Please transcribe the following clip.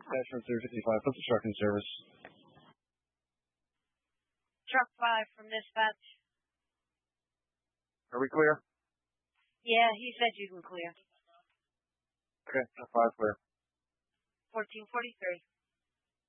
Attachment 355, put the truck in service. Truck 5 from dispatch. Are we clear? Yeah, he said you can clear. Okay, truck 5 clear. 1443.